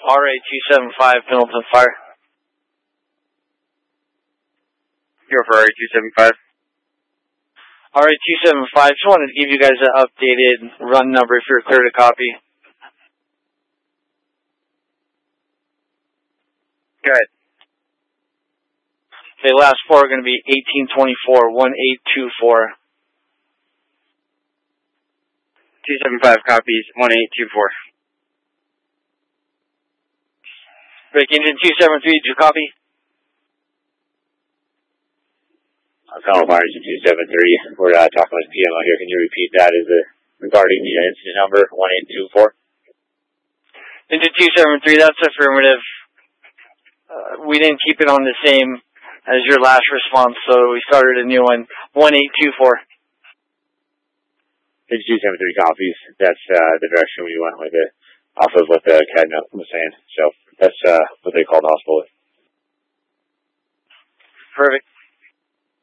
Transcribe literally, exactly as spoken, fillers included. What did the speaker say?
R A two seven five, Pendleton Fire. You're for R A two seven five. R A two seven five, just wanted to give you guys an updated run number if you're clear to copy. Go ahead. The last four are going to be eighteen twenty-four, one eight two four. two seven five copies, one eight two four. Break engine two seven three, did you copy? Colonel Myers two seven three, we're uh, talking with P M O here. Can you repeat that as a, regarding the incident number, one eight two four? Engine two seven three, that's affirmative. Uh, we didn't keep it on the same as your last response, so we started a new one, one eight two four. Engine two seven three copies. That's uh, the direction we went with it, off of what the C A D note was saying. So that's uh, what they called the hospital. Perfect.